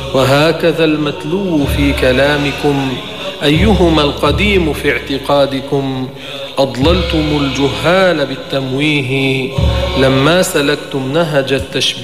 وهكذا المتلو في كلامكم، أيهما القديم في اعتقادكم؟ أضللتم الجهال بالتمويه لما سلكتم نهج التشبيه